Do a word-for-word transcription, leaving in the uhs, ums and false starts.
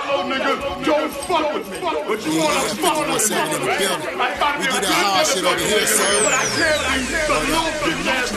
old nigga, don't fuck with me. But you wanna fuck with me. We do that hard shit over here, sir. But I can't be the little